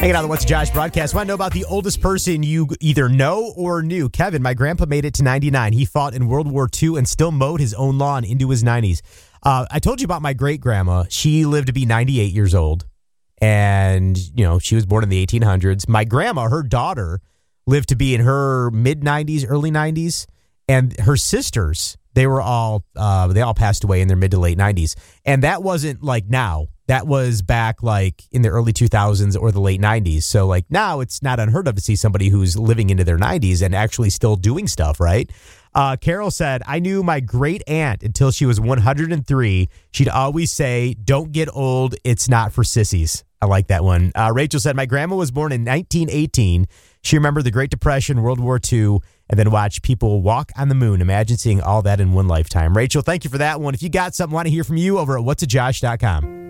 Hanging out on the What's Josh broadcast. Want to know about the oldest person you either know or knew? Kevin, my grandpa made it to 99. He fought in World War II and still mowed his own lawn into his 90s. I told you about my great-grandma. She lived to be 98 years old. And, you know, she was born in the 1800s. My grandma, her daughter, lived to be in her mid-90s, early 90s. And her sisters, they all passed away in their mid to late 90s. And that wasn't like now. That was back like in the early 2000s or the late 90s. So like now it's not unheard of to see somebody who's living into their 90s and actually still doing stuff, right? Carol said, I knew my great aunt until she was 103. She'd always say, don't get old. It's not for sissies. I like that one. Rachel said, my grandma was born in 1918. She remembered the Great Depression, World War II, and then watched people walk on the moon. Imagine seeing all that in one lifetime. Rachel, thank you for that one. If you got something, want to hear from you over at whatsajosh.com.